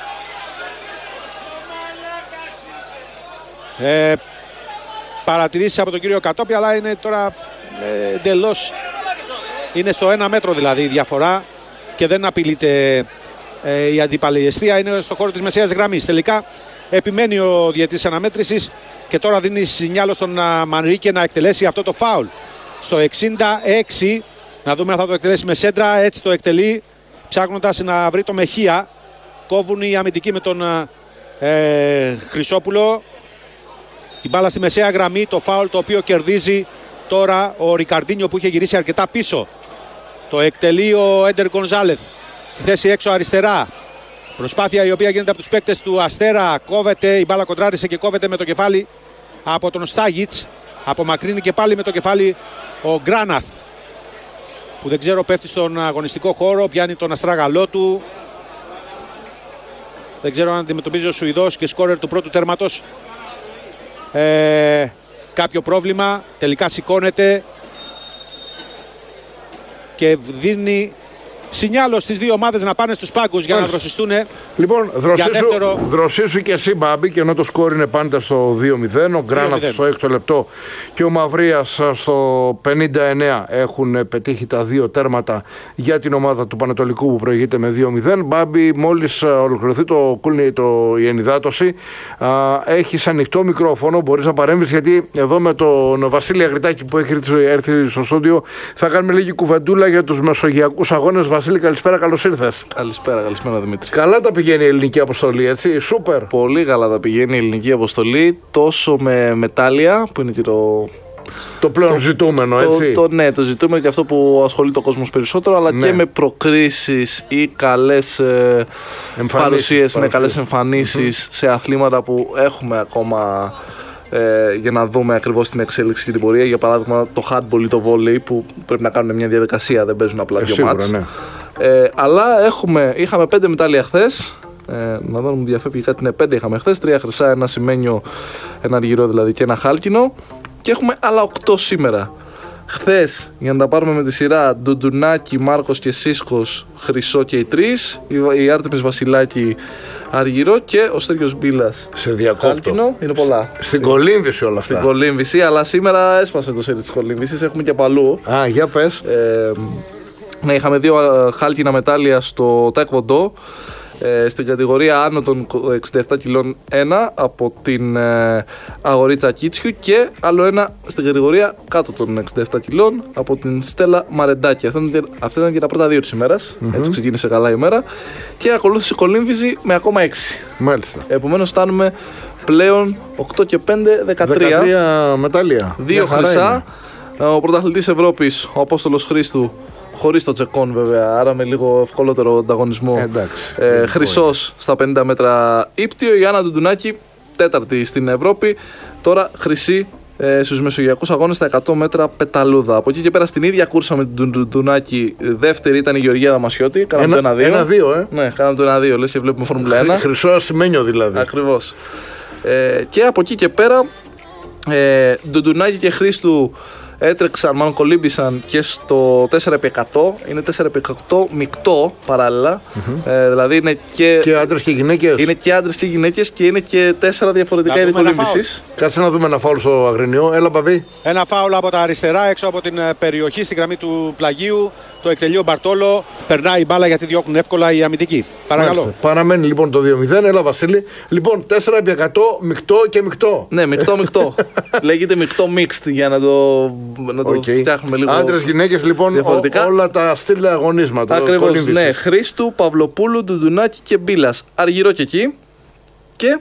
Παρατηρήσεις από τον κύριο Κατόπη, αλλά είναι τώρα εντελώς, είναι στο 1 μέτρο δηλαδή η διαφορά και δεν απειλείται η αντίπαλη αιστεία, είναι στο χώρο της μεσαίας γραμμής. Τελικά επιμένει ο διαιτητής αναμέτρησης και τώρα δίνει σινιάλο στον Μανρίκε να εκτελέσει αυτό το φάουλ. Στο 66, να δούμε αν θα το εκτελέσει με σέντρα, έτσι το εκτελεί, ψάχνοντας να βρει το Μεχία. Κόβουν οι αμυντικοί με τον Χρυσόπουλο. Η μπάλα στη μεσαία γραμμή, το φάουλ το οποίο κερδίζει τώρα ο Ρικαρντίνιο που είχε γυρίσει αρκετά πίσω. Το εκτελεί ο Έντερ Γκονζάλεθ στη θέση έξω αριστερά. Προσπάθεια η οποία γίνεται από τους παίκτες του Αστέρα. Κόβεται, η μπάλα κοντράρισε και κόβεται με το κεφάλι από τον Στάγιτς. Απομακρύνει και πάλι με το κεφάλι ο Γκράναθ, που δεν ξέρω πέφτει στον αγωνιστικό χώρο, πιάνει τον αστράγαλό του. Δεν ξέρω αν αντιμετωπίζει ο Σουηδός και σκόρερ του πρώτου τέρματος κάποιο πρόβλημα. Τελικά σηκώνεται και δίνει σινιάλο στις δύο ομάδες να πάνε στους πάγκους για να δροσιστούν. Λοιπόν, δροσίσου και εσύ, Μπάμπη, και ενώ το σκόρ είναι πάντα στο 2-0. Ο Γκράναθ στο 6ο λεπτό και ο Μαυρίας στο 59 έχουν πετύχει τα δύο τέρματα για την ομάδα του Πανετολικού που προηγείται με 2-0. Μπάμπη, μόλις ολοκληρωθεί η ενυδάτωση, έχεις ανοιχτό μικρόφωνο, μπορείς να παρέμβεις, γιατί εδώ με τον Βασίλη Αγριτάκη που έχει έρθει στο στούντιο θα κάνουμε λίγη κουβεντούλα για τους μεσογειακούς αγώνες. Βασίλη, καλησπέρα, καλώς ήρθες. Καλησπέρα Δημήτρη. Καλά τα πηγαίνει η ελληνική αποστολή, έτσι, σούπερ. Πολύ καλά τα πηγαίνει η ελληνική αποστολή, τόσο με μετάλλια που είναι και το πλέον ζητούμενο, έτσι. Ναι, το ζητούμενο και αυτό που ασχολείται ο κόσμος περισσότερο, αλλά και με προκρίσεις ή καλές παρουσίες, καλές εμφανίσεις σε αθλήματα που έχουμε ακόμα για να δούμε ακριβώς την εξέλιξη και την πορεία. Για παράδειγμα το handball ή το volley που πρέπει να κάνουν μια διαδικασία, δεν παίζουν απλά δύο μάτς. Ναι. Αλλά είχαμε 5 μετάλλια χθες. Να δω, μου διαφεύγει κάτι, είναι 5 είχαμε χθες, 3 χρυσά, ένα σημαίνιο, ένα αργυρό δηλαδή και ένα χάλκινο, και έχουμε άλλα 8 σήμερα. Χθες, για να τα πάρουμε με τη σειρά, Ντουντουνάκη, Μάρκος και Σίσκος χρυσό και οι 3, η Άρτεμις Βασιλάκη αργυρό και ο Στέργιος Μπίλας χάλκινο. Είναι πολλά. Στην κολύμβηση όλα αυτά. Στην κολύμβηση, αλλά σήμερα έσπασε το σέρι της κολύμβησης, έχουμε και παλού. Για πες. Ναι, είχαμε 2 χάλκινα μετάλλια στο Taekwondo. Στην κατηγορία άνω των 67 κιλών 1 από την Αγορίτσα Κίτσιου και άλλο ένα στην κατηγορία κάτω των 67 κιλών από την Στέλλα Μαρεντάκη. Αυτά ήταν και τα πρώτα 2 της ημέρας. Έτσι ξεκίνησε καλά η ημέρα και ακολούθησε η κολύμβηση με ακόμα 6. Μάλιστα. Επομένως φτάνουμε πλέον 8 και 5, 13 μετάλλια. 2 χρυσά. Ο πρωταθλητής Ευρώπης, ο Απόστολος Χρήστου, χωρίς το τσεκόν βέβαια, άρα με λίγο ευκολότερο ανταγωνισμό. Χρυσός στα 50 μέτρα ύπτιο. Η Άννα Ντουντουνάκη, 4η στην Ευρώπη. Τώρα χρυσή στους μεσογειακούς αγώνες στα 100 μέτρα πεταλούδα. Από εκεί και πέρα στην ίδια κούρσα με την Ντουντουνάκη, δεύτερη ήταν η Γεωργία Δαμασιώτη. Κάναμε το 1-2. Ναι, κάναμε το 1-2, λες και βλέπουμε Φόρμουλα 1. Χρυσό ασημένιο δηλαδή. Ακριβώς. Και από εκεί και πέρα, Ντουντουνάκη και Χρήστου έτρεξαν, μάλλον κολύμπησαν και στο 4x100. Είναι 4x100 μεικτό παράλληλα. Δηλαδή είναι και άντρες και γυναίκες. Είναι και άντρες και γυναίκες και είναι και 4 διαφορετικά είδη κολύμβησης. Κάτσε να δούμε ένα φάουλ στο Αγρινιό. Έλα, Παβί. Ένα φάουλ από τα αριστερά, έξω από την περιοχή, στην γραμμή του πλαγίου. Το εκτελεί ο Μπαρτόλο. Περνάει η μπάλα γιατί διώχνουν εύκολα οι αμυντικοί. Παρακαλώ. Μάλιστα. Παραμένει λοιπόν το 2-0. Έλα, Βασίλη. Λοιπόν, 4x100 μεικτό και μεικτό. Ναι, μεικτό. Λέγεται μεικτό mixed για να το φτιάχνουμε λίγο. Άντρες, γυναίκες λοιπόν, όλα τα στήλα αγωνίσματα. Ακριβώς, ναι. Χρήστου, Παυλοπούλου, Ντουντουνάκη και Μπίλας. Αργυρό και εκεί. Και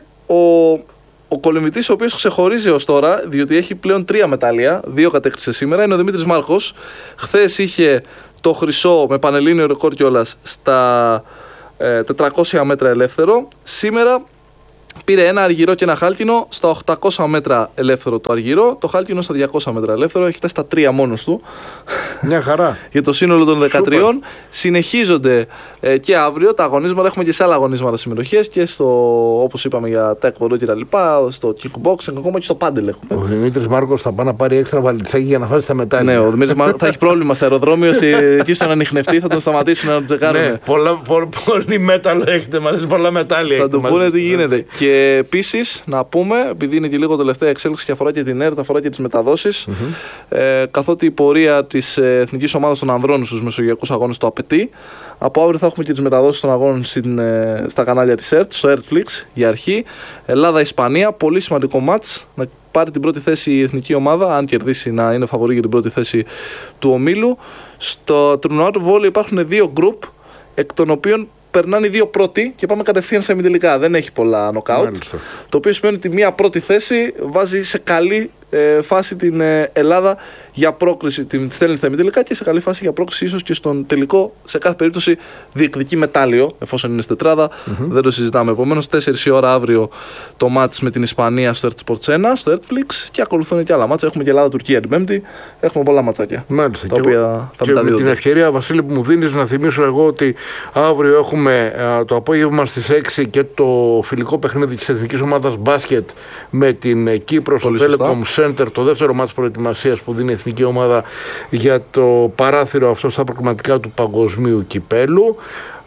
ο κολυμβητής ο οποίος ξεχωρίζει ως τώρα, διότι έχει πλέον 3 μετάλλια, 2 κατέκτησε σήμερα, είναι ο Δημήτρης Μάρκος. Χθες είχε το χρυσό με πανελλήνιο ρεκόρ κιόλας στα 400 μέτρα ελεύθερο. Σήμερα Πήρε ένα αργυρό και ένα χάλκινο στα 800 μέτρα ελεύθερο το αργυρό, το χάλκινο στα 200 μέτρα ελεύθερο. Έχει φτάσει στα 3 μόνος του. Μια χαρά. Για το σύνολο των 13. Super. Συνεχίζονται και αύριο τα αγωνίσματα. Έχουμε και σε άλλα αγωνίσματα συμμετοχές και στο, όπως είπαμε, για τα εκπορώ και τα λοιπά, στο kickboxing, ακόμα και στο πάντελ έχουμε. Ο Δημήτρης Μάρκος θα πάει να πάρει έξτρα βαλιτσάκι για να φάσει τα μετάλλια. Ναι, ο Δημήτρης Μάρκος θα έχει πρόβλημα στο αεροδρόμιο. Εκεί στον ανιχνευτή θα τον σταματήσει να τον τσεκάρουν. Ναι, πολύ μέταλλο έχετε μαζί, πολλά μετάλλια. Θα του πούνε τι γίνεται. Και επίσης να πούμε, επειδή είναι και λίγο τελευταία εξέλιξη και αφορά και την ΕΡΤ, αφορά και τις μεταδόσεις, καθότι η πορεία της εθνικής ομάδας των ανδρών στους μεσογειακούς αγώνες το απαιτεί, από αύριο θα έχουμε και τις μεταδόσεις των αγώνων στα κανάλια της ΕΡΤ, στο ERTFlix για αρχή. Ελλάδα-Ισπανία, πολύ σημαντικό μάτς, να πάρει την πρώτη θέση η εθνική ομάδα, αν κερδίσει να είναι φαβορή για την πρώτη θέση του ομίλου. Στο τουρνουά του βόλεϊ υπάρχουν 2 γκρουπ, εκ των οποίων περνάνε οι 2 πρώτοι και πάμε κατευθείαν σε ημιτελικά. Δεν έχει πολλά νοκάουτ. Το οποίο σημαίνει ότι μία πρώτη θέση βάζει σε καλή φάση την Ελλάδα για πρόκριση. Την στέλνει στα ημιτελικά και σε καλή φάση για πρόκριση, ίσως και στον τελικό. Σε κάθε περίπτωση διεκδικεί μετάλλιο, εφόσον είναι στη τετράδα. Δεν το συζητάμε. Επομένως, 4 η ώρα αύριο το μάτς με την Ισπανία στο ERT Sports 1, στο ERTFlix, και ακολουθούν και άλλα μάτσα. Έχουμε και Ελλάδα-Τουρκία την Πέμπτη. Έχουμε πολλά ματσάκια. Μάλιστα. Τα οποία θα με την ευκαιρία, Βασίλη, που μου δίνεις, να θυμίσω εγώ ότι αύριο έχουμε το απόγευμα στις 6 και το φιλικό παιχνίδι της εθνικής ομάδας μπάσκετ με την Κύπρο στο Telecom Center, το δεύτερο μάτς προετοιμασίας που δίνει η εθνική ομάδα για το παράθυρο αυτό στα προκριματικά του παγκοσμίου κυπέλου.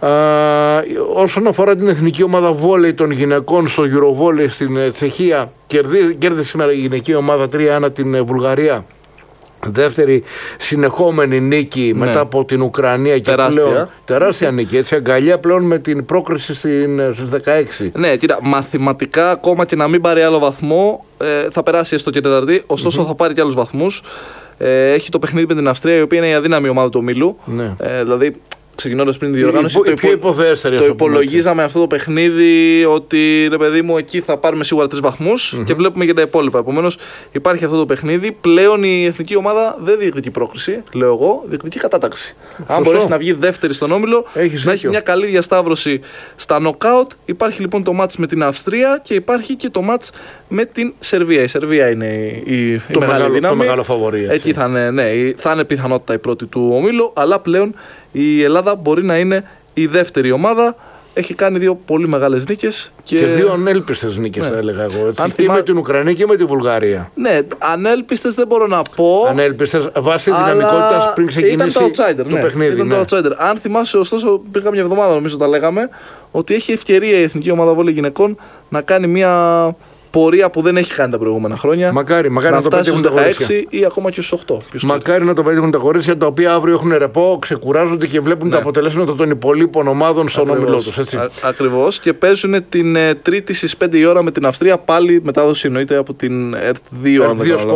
Όσον αφορά την εθνική ομάδα βόλεϊ των γυναικών στο Eurovόλεϊ στην Τσεχία, κέρδισε σήμερα η γυναική ομάδα 3-1 την Βουλγαρία. Δεύτερη συνεχόμενη νίκη μετά από την Ουκρανία και πλέον τεράστια νίκη, έτσι, αγκαλιά πλέον με την πρόκριση στις 16. Ναι, κοίτα, μαθηματικά ακόμα και να μην πάρει άλλο βαθμό θα περάσει έστω και Τεταρτή, ωστόσο θα πάρει και άλλους βαθμούς. Έχει το παιχνίδι με την Αυστρία, η οποία είναι η αδύναμη ομάδα του ομίλου. Δηλαδή, ξεκινώντας πριν τη διοργάνωση, το υπολογίζαμε αυτό το παιχνίδι ότι, ρε παιδί μου, εκεί θα πάρουμε σίγουρα 3 βαθμούς και βλέπουμε και τα υπόλοιπα. Επομένως, υπάρχει αυτό το παιχνίδι. Πλέον η εθνική ομάδα δεν διεκδικεί πρόκριση, λέω εγώ, διεκδικεί κατάταξη. Αν μπορέσει να βγει δεύτερη στον όμιλο, να έχει μια καλή διασταύρωση στα νοκάουτ. Υπάρχει λοιπόν το μάτς με την Αυστρία και υπάρχει και το μάτς με την Σερβία. Η Σερβία είναι η μεγάλη δύναμη. Το μεγάλο φαβορί. Εκεί θα είναι πιθανότητα η πρώτη του ομίλου, αλλά πλέον η Ελλάδα μπορεί να είναι η δεύτερη ομάδα. Έχει κάνει 2 πολύ μεγάλες νίκες. Και 2 ανέλπιστες νίκες, θα έλεγα εγώ. Έτσι. Και με την Ουκρανία και με τη Βουλγαρία. Ναι, ανέλπιστες δεν μπορώ να πω. Ανέλπιστες βάσει δυναμικότητας πριν ξεκινήσει το παιχνίδι. Ήταν το outsider. Αν θυμάσαι, ωστόσο, πριν μια εβδομάδα νομίζω τα λέγαμε, ότι έχει ευκαιρία η εθνική ομάδα βόλεϊ γυναικών να κάνει μια πορεία που δεν έχει κάνει τα προηγούμενα χρόνια. Μακάρι να το πετύχουν τα κορίτσια. Ή ακόμα και στους 8. Μακάρι να το πετύχουν τα κορίτσια, τα οποία αύριο έχουν ρεπό, ξεκουράζονται και βλέπουν τα αποτελέσματα των υπολείπων ομάδων στον όμιλό τους. Ακριβώς. Και παίζουν την Τρίτη στις 5 η ώρα με την Αυστρία. Πάλι μετάδοση εννοείται από την ERT2.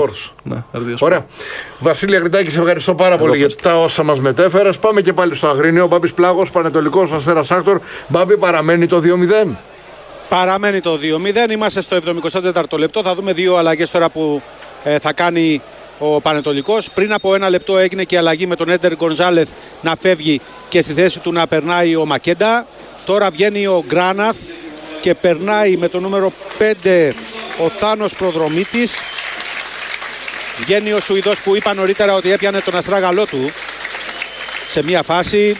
Ωραία. Βασίλη Αγριτάκη, σε ευχαριστώ πάρα πολύ για τα όσα μας μετέφερες. Πάμε και πάλι στο Αγρίνιο. Μπάμπης Πλάγος, Πανετολικός, Αστέρας Άκτορ. Μπάμπη, παραμένει το 2-0. Παραμένει το 2-0, είμαστε στο 74ο λεπτό, θα δούμε 2 αλλαγές τώρα που θα κάνει ο Πανετολικός. Πριν από 1 λεπτό έγινε και αλλαγή με τον Έντερ Γκονζάλεθ να φεύγει και στη θέση του να περνάει ο Μακέντα. Τώρα βγαίνει ο Γκράναθ και περνάει με το νούμερο 5 ο Θάνος Προδρομίτης. Βγαίνει ο Σουηδός που είπα νωρίτερα ότι έπιανε τον αστράγαλό του σε μία φάση.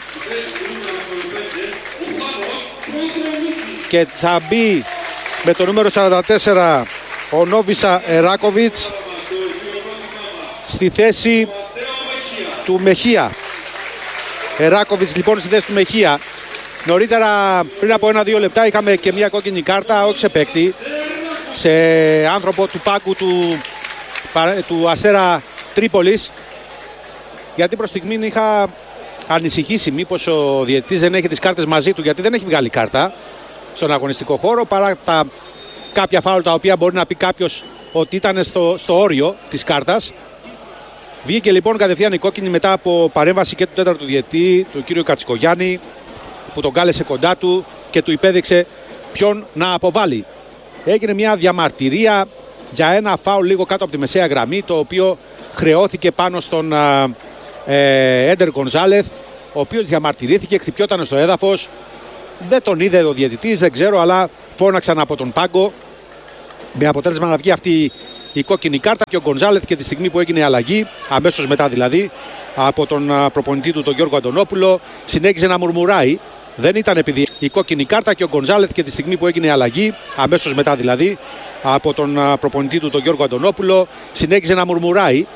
Και θα μπει με το νούμερο 44 ο Νόβισα Εράκοβιτς στη θέση του Μεχία. Εράκοβιτς λοιπόν στη θέση του Μεχία. Νωρίτερα, πριν από 1-2 λεπτά, είχαμε και μια κόκκινη κάρτα, όχι σε παίκτη, σε άνθρωπο του πάγκου του Αστέρα Τρίπολης, γιατί προς στιγμήν είχα ανησυχήσει μήπως ο διαιτητής δεν έχει τις κάρτες μαζί του, γιατί δεν έχει βγάλει κάρτα στον αγωνιστικό χώρο, παρά κάποια φάουλ τα οποία μπορεί να πει κάποιος ότι ήταν στο όριο της κάρτας. Βγήκε λοιπόν κατευθείαν η κόκκινη μετά από παρέμβαση και του τέταρτου διαιτητή, του κύριου Κατσικογιάννη, που τον κάλεσε κοντά του και του υπέδειξε ποιον να αποβάλει. Έγινε μια διαμαρτυρία για ένα φάουλ λίγο κάτω από τη μεσαία γραμμή, το οποίο χρεώθηκε πάνω στον Έντερ Γκονζάλεθ, ο οποίος διαμαρτυρήθηκε, χτυπιόταν στο έδαφος. Δεν τον είδε ο διαιτητής, δεν ξέρω, αλλά φώναξαν από τον πάγκο, με αποτέλεσμα να βγει αυτή η κόκκινη κάρτα, και ο Γκονζάλεθ, και τη στιγμή που έγινε η αλλαγή, αμέσως μετά δηλαδή, από τον προπονητή του τον Γιώργο Αντωνόπουλο, συνέχιζε να μουρμουράει. Δεν ήταν επειδή η κόκκινη κάρτα, και ο Γκονζάλεθ, και τη στιγμή που έγινε η αλλαγή, αμέσως μετά δηλαδή, από τον προπονητή του τον Γιώργο Αντωνόπουλο, συνέχιζε να μουρμουράει.